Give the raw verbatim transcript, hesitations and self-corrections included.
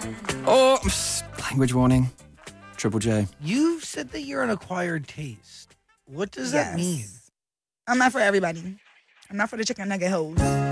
Oh, language warning. Triple J. You've said that you're an acquired taste. What does that Yes. mean? I'm not for everybody. I'm not for the chicken nugget hoes.